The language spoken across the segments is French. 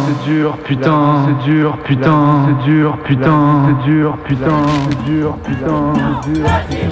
c'est dur, putain, c'est dur, putain, c'est dur, putain, c'est dur, putain, c'est dur, putain, c'est dur.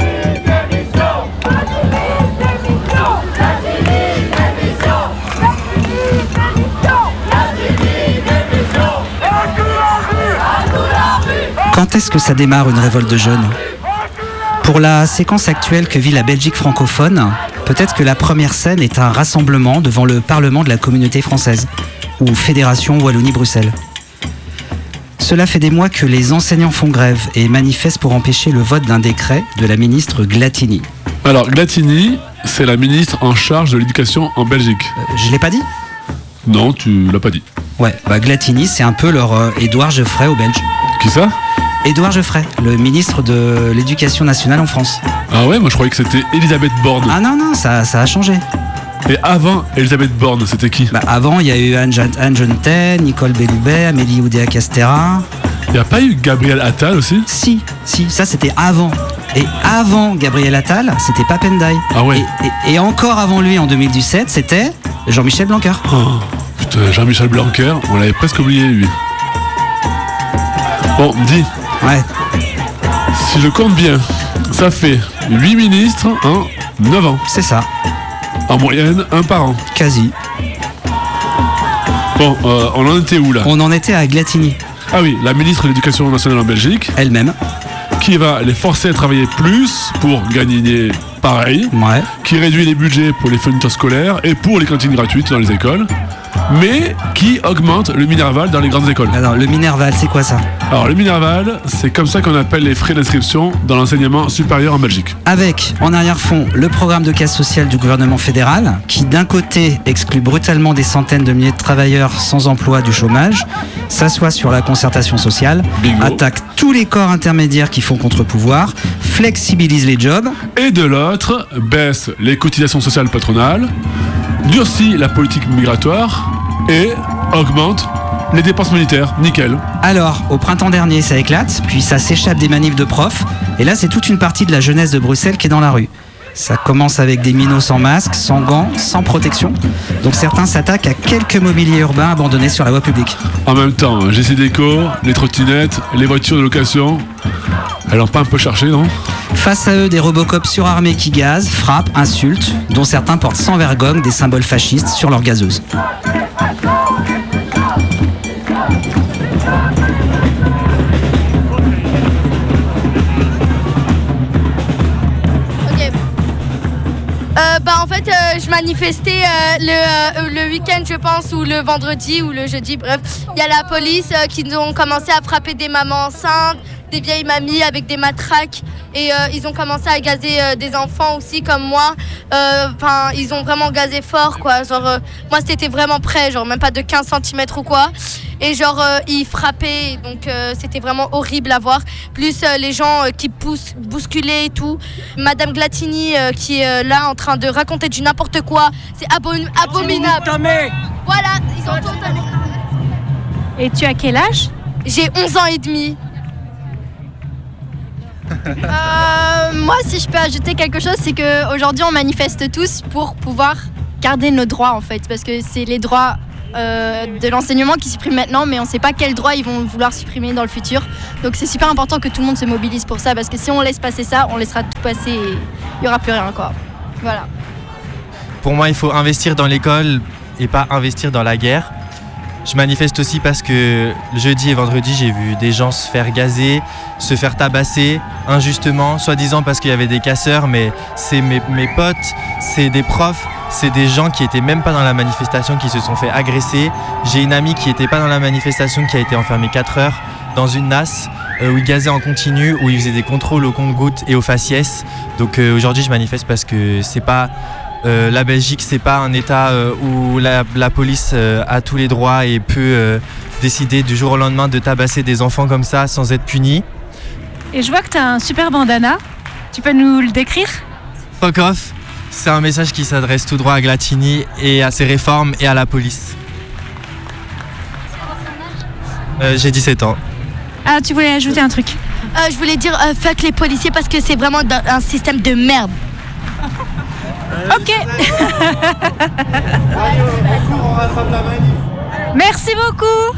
Quand est-ce que ça démarre une révolte de jeunes ? Pour la séquence actuelle que vit la Belgique francophone, peut-être que la première scène est un rassemblement devant le Parlement de la Communauté française, ou Fédération Wallonie-Bruxelles. Cela fait des mois que les enseignants font grève et manifestent pour empêcher le vote d'un décret de la ministre Glattini. Alors Glattini, c'est la ministre en charge de l'éducation en Belgique. Je l'ai pas dit ? Non, tu l'as pas dit. Ouais, Glattini, c'est un peu leur Édouard Geoffrey aux Belges. Qui ça ? Édouard Geoffrey, le ministre de l'Éducation nationale en France. Ah ouais, moi je croyais que c'était Elisabeth Borne. Ah non, ça a changé. Et avant Elisabeth Borne, c'était qui ? Avant, il y a eu Anne Jonten, Nicole Belloubet, Amélie Oudéa-Castéra. Il n'y a pas eu Gabriel Attal aussi ? Si, ça c'était avant. Et avant Gabriel Attal, c'était Papendaï. Ah ouais. Et encore avant lui, en 2017, c'était Jean-Michel Blanquer. Oh, putain, Jean-Michel Blanquer, on l'avait presque oublié lui. Bon, dis. Ouais. Si je compte bien, ça fait 8 ministres en 9 ans. C'est ça. En moyenne, un par an. Quasi. Bon, on en était où là ? On en était à Glattini. Ah oui, la ministre de l'Éducation nationale en Belgique. Elle-même. Qui va les forcer à travailler plus pour gagner pareil. Ouais. Qui réduit les budgets pour les fournitures scolaires et pour les cantines gratuites dans les écoles. Mais qui augmente le Minerval dans les grandes écoles. Alors, le Minerval, c'est quoi ça ? Alors, le Minerval, c'est comme ça qu'on appelle les frais d'inscription dans l'enseignement supérieur en Belgique. Avec, en arrière-fond, le programme de caisse sociale du gouvernement fédéral, qui d'un côté exclut brutalement des centaines de milliers de travailleurs sans emploi du chômage, s'assoit sur la concertation sociale, Bingo. attaque tous les corps intermédiaires qui font contre-pouvoir, flexibilise les jobs. Et de l'autre, baisse les cotisations sociales patronales, durcit la politique migratoire et augmente les dépenses militaires. Nickel. Alors, au printemps dernier, ça éclate, puis ça s'échappe des manifs de profs, et là, c'est toute une partie de la jeunesse de Bruxelles qui est dans la rue. Ça commence avec des minots sans masque, sans gants, sans protection. Donc certains s'attaquent à quelques mobiliers urbains abandonnés sur la voie publique. En même temps, GC Déco, les trottinettes, les voitures de location, elles n'ont pas un peu cherché, non ? Face à eux, des Robocop surarmés qui gazent, frappent, insultent, dont certains portent sans vergogne des symboles fascistes sur leurs gazeuses. En fait, je manifestais le week-end, je pense, ou le vendredi ou le jeudi, bref. Il y a la police qui ont commencé à frapper des mamans enceintes, des vieilles mamies avec des matraques. Et ils ont commencé à gazer des enfants aussi comme moi. Ils ont vraiment gazé fort, quoi. Genre, moi, c'était vraiment près, genre même pas de 15 cm ou quoi. Et genre, ils frappaient, donc c'était vraiment horrible à voir. Plus les gens qui bousculaient et tout. Madame Glattini qui est là en train de raconter du n'importe quoi. C'est abominable. Voilà, ils ont tout entamé. Et tu as quel âge ? J'ai 11 ans et demi. Moi, si je peux ajouter quelque chose, c'est qu'aujourd'hui, on manifeste tous pour pouvoir garder nos droits, en fait. Parce que c'est les droits de l'enseignement qui suppriment maintenant, mais on ne sait pas quels droits ils vont vouloir supprimer dans le futur. Donc c'est super important que tout le monde se mobilise pour ça, parce que si on laisse passer ça, on laissera tout passer et il n'y aura plus rien, quoi. Voilà. Pour moi, il faut investir dans l'école et pas investir dans la guerre. Je manifeste aussi parce que le jeudi et vendredi, j'ai vu des gens se faire gazer, se faire tabasser injustement, soi-disant parce qu'il y avait des casseurs, mais c'est mes potes, c'est des profs, c'est des gens qui étaient même pas dans la manifestation qui se sont fait agresser. J'ai une amie qui était pas dans la manifestation qui a été enfermée 4 heures dans une nasse où il gazait en continu, où il faisait des contrôles au compte-gouttes et au faciès. Donc aujourd'hui, je manifeste parce que c'est pas... la Belgique, c'est pas un état où la police a tous les droits et peut décider du jour au lendemain de tabasser des enfants comme ça sans être puni. Et je vois que tu as un super bandana. Tu peux nous le décrire ? Fuck off, c'est un message qui s'adresse tout droit à Glattini et à ses réformes et à la police. J'ai 17 ans. Ah, tu voulais ajouter un truc ? Je voulais dire fuck les policiers parce que c'est vraiment un système de merde. Ok. Allez, on rattrape la manif. Merci beaucoup.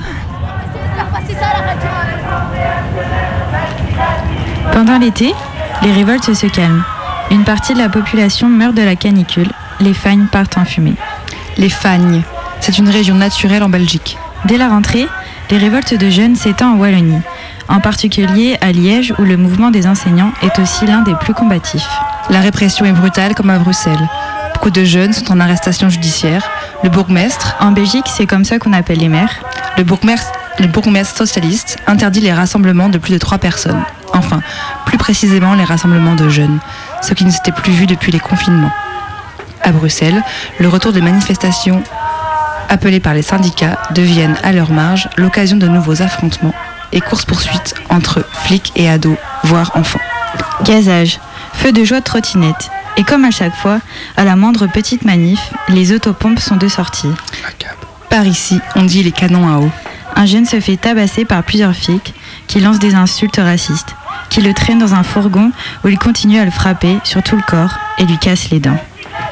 Pendant l'été, les révoltes se calment. Une partie de la population meurt de la canicule. Les fagnes partent en fumée. Les Fagnes, c'est une région naturelle en Belgique. Dès la rentrée, les révoltes de jeunes s'étendent en Wallonie, en particulier à Liège où le mouvement des enseignants est aussi l'un des plus combatifs. La répression est brutale comme à Bruxelles. Beaucoup de jeunes sont en arrestation judiciaire. Le bourgmestre, En Belgique, c'est comme ça qu'on appelle les maires. le bourgmestre socialiste interdit les rassemblements de plus de 3 personnes. Enfin, plus précisément les rassemblements de jeunes, ce qui ne s'était plus vu depuis les confinements. À Bruxelles, le retour des manifestations appelées par les syndicats deviennent à leur marge l'occasion de nouveaux affrontements et courses-poursuites entre flics et ados, voire enfants. Gazage, feu de joie de trottinette. Et comme à chaque fois, à la moindre petite manif, les autopompes sont de sortie. Par ici, on dit les canons à eau. Un jeune se fait tabasser par plusieurs flics qui lancent des insultes racistes, qui le traînent dans un fourgon où ils continuent à le frapper sur tout le corps et lui cassent les dents.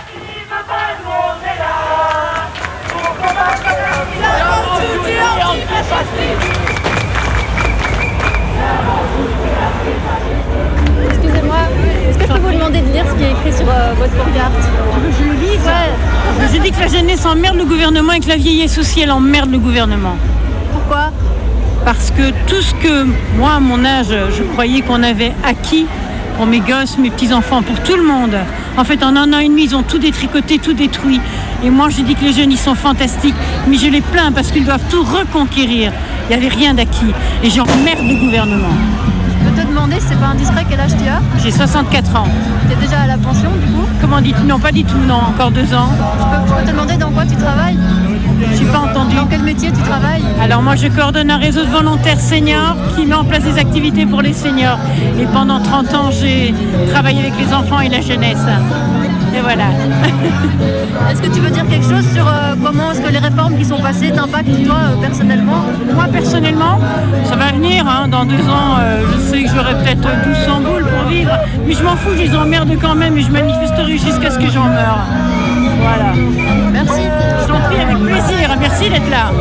Excusez-moi, est-ce que je peux vous demander de lire ce qui est écrit sur votre pancarte? Tu veux que je le lise? Ouais. Je dis que la jeunesse emmerde le gouvernement et que la vieillesse aussi, elle emmerde le gouvernement. Pourquoi? Parce que tout ce que moi, à mon âge, je croyais qu'on avait acquis pour mes gosses, mes petits-enfants, pour tout le monde. En fait, en un an et demi, ils ont tout détricoté, tout détruit. Et moi, je dis que les jeunes, ils sont fantastiques. Mais je les plains parce qu'ils doivent tout reconquérir. Il n'y avait rien d'acquis. Et j'emmerde le gouvernement. Je peux te demander si c'est pas indiscret quel âge tu as? J'ai 64 ans. T'es déjà à la pension du coup? Comment dites-vous? Non, pas du tout, non. Encore 2 ans. Je peux te demander dans quoi tu travailles? J'ai pas entendu. Dans quel métier tu travailles? Alors moi je coordonne un réseau de volontaires seniors qui met en place des activités pour les seniors. Et pendant 30 ans j'ai travaillé avec les enfants et la jeunesse. Et voilà. Est-ce que tu veux dire quelque chose sur comment est-ce que les réformes qui sont passées t'impactent toi personnellement? Moi personnellement, ça va venir. Dans 2 ans, je sais que j'aurai peut-être 1200 boules pour vivre. Mais je m'en fous, je les emmerde quand même et je manifesterai jusqu'à ce que j'en meure. Voilà. Merci. Je t'en prie, avec plaisir. Merci d'être là.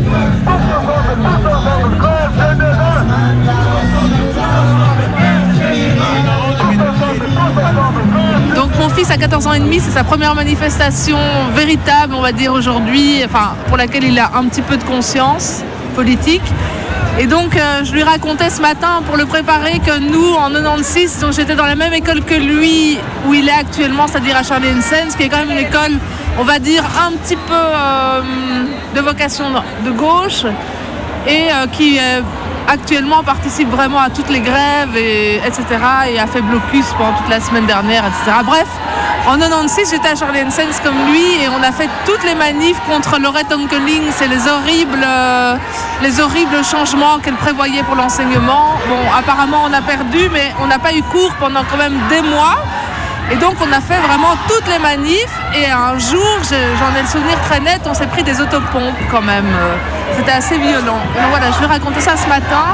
Donc mon fils a 14 ans et demi, c'est sa première manifestation véritable, on va dire aujourd'hui, enfin pour laquelle il a un petit peu de conscience politique. Et donc je lui racontais ce matin pour le préparer que nous en 96, donc j'étais dans la même école que lui où il est actuellement, c'est-à-dire à Charlie-Hensens, qui est quand même une école, on va dire un petit peu de vocation de gauche et qui actuellement participe vraiment à toutes les grèves, etc. et a fait blocus pendant toute la semaine dernière, etc. Bref, en 96, j'étais à Charlie-Hensens comme lui et on a fait toutes les manifs contre Laurette Onkeling, c'est les horribles changements qu'elle prévoyait pour l'enseignement. Bon, apparemment on a perdu, mais on n'a pas eu cours pendant quand même des mois. Et donc on a fait vraiment toutes les manifs et un jour, j'en ai le souvenir très net, on s'est pris des autopompes quand même. C'était assez violent. Et donc voilà, je lui racontais ça ce matin.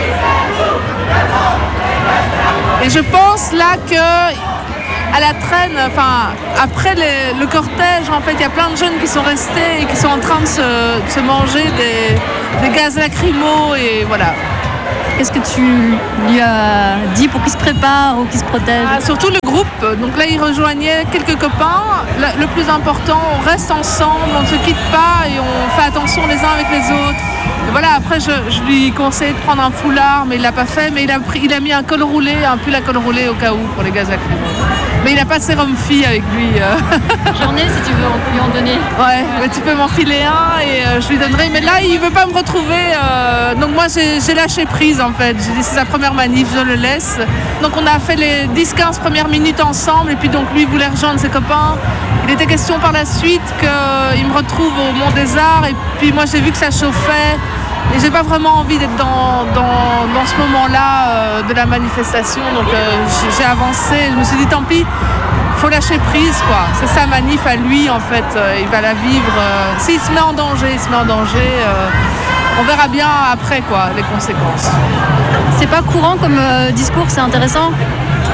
Et je pense là que à la traîne, enfin après le cortège, en fait, il y a plein de jeunes qui sont restés et qui sont en train de se manger des gaz lacrymaux et voilà. Qu'est-ce que tu lui as dit pour qu'il se prépare ou qu'il se protège? Surtout le groupe. Donc là, il rejoignait quelques copains. Le plus important, on reste ensemble, on ne se quitte pas et on fait attention les uns avec les autres. Et voilà, après, je lui conseillais de prendre un foulard, mais il ne l'a pas fait. Mais il a mis un col roulé, un pull à col roulé au cas où pour les gaz lacrymaux. Mais il n'a pas de sérum fille avec lui. J'en ai si tu veux, on peut lui en donner. Ouais, mais tu peux m'en filer un et je lui donnerai. Mais là, il ne veut pas me retrouver. Donc moi, j'ai lâché prise en fait. J'ai dit c'est sa première manif, je le laisse. Donc on a fait les 10-15 premières minutes ensemble. Et puis donc lui voulait rejoindre ses copains. Il était question par la suite qu'il me retrouve au Mont des Arts. Et puis moi, j'ai vu que ça chauffait. Et j'ai pas vraiment envie d'être dans ce moment-là de la manifestation. Donc j'ai avancé. Je me suis dit tant pis, faut lâcher prise quoi. C'est sa manif à lui en fait. Il va la vivre. S'il se met en danger, il se met en danger. On verra bien après quoi, les conséquences. C'est pas courant comme discours, c'est intéressant.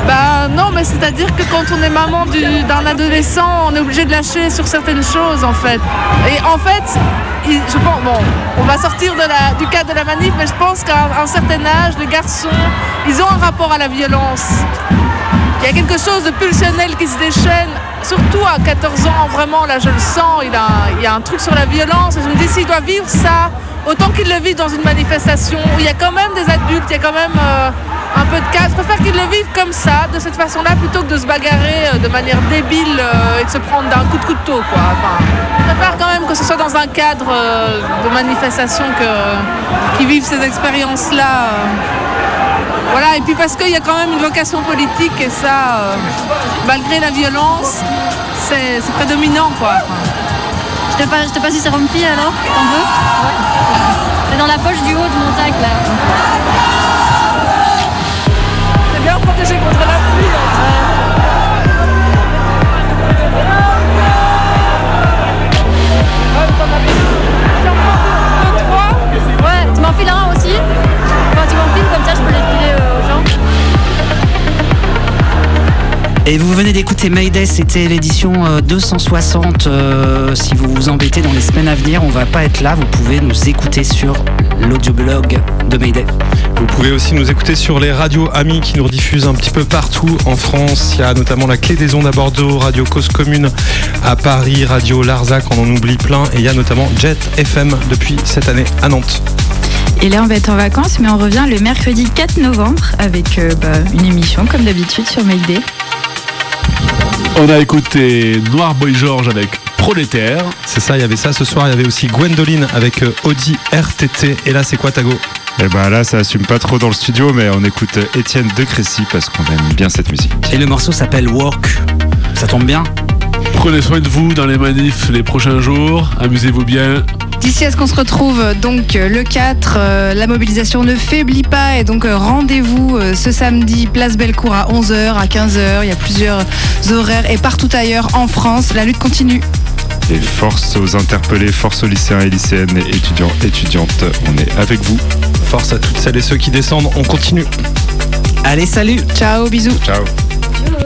Bah non, mais c'est-à-dire que quand on est maman d'un adolescent, on est obligé de lâcher sur certaines choses en fait. Et en fait, je pense, bon, on va sortir du cadre de la manif, mais je pense qu'à un certain âge, les garçons, ils ont un rapport à la violence. Il y a quelque chose de pulsionnel qui se déchaîne, surtout à 14 ans, vraiment, là je le sens, il y a un truc sur la violence. Et je me dis, s'il doit vivre ça, autant qu'il le vive dans une manifestation où il y a quand même des adultes, il y a quand même un peu de cas. Je préfère qu'il le vive comme ça, de cette façon-là, plutôt que de se bagarrer de manière débile et de se prendre d'un coup de couteau, quoi. Enfin, je préfère quand même que ce soit dans un cadre de manifestation qu'ils vivent ces expériences-là. Voilà, et puis parce qu'il y a quand même une vocation politique et ça, malgré la violence, c'est prédominant, quoi. Je te passe du sérum fille alors, t'en veux? Ouais. C'est dans la poche du haut de mon sac là. C'est bien protégé contre la pluie. Ouais, tu m'en files un aussi? Enfin, tu m'en files comme ça, je peux les filer aux gens. Et vous venez d'écouter Mayday, c'était l'édition 260. Si vous vous embêtez dans les semaines à venir, on va pas être là. Vous pouvez nous écouter sur l'audioblog de Mayday. Vous pouvez aussi nous écouter sur les radios amis qui nous rediffusent un petit peu partout en France. Il y a notamment la Clé des Ondes à Bordeaux, Radio Cause Commune à Paris, Radio Larzac, on en oublie plein. Et il y a notamment Jet FM depuis cette année à Nantes. Et là, on va être en vacances, mais on revient le mercredi 4 novembre avec une émission comme d'habitude sur Mayday. On a écouté Noir Boy George avec Prolétaire. C'est ça, il y avait ça ce soir. Il y avait aussi Gwendoline avec Audi RTT. Et là, c'est quoi, Tago? Et ben là, ça assume pas trop dans le studio, mais on écoute Étienne de Crécy parce qu'on aime bien cette musique. Et le morceau s'appelle Work. Ça tombe bien. Prenez soin de vous dans les manifs les prochains jours. Amusez-vous bien. D'ici à ce qu'on se retrouve donc le 4, la mobilisation ne faiblit pas et donc rendez-vous ce samedi place Bellecour à 11h, à 15h, il y a plusieurs horaires et partout ailleurs en France, la lutte continue. Et force aux interpellés, force aux lycéens et lycéennes et étudiants, étudiantes, on est avec vous. Force à toutes celles et ceux qui descendent, on continue. Allez, salut. Ciao, bisous. Ciao.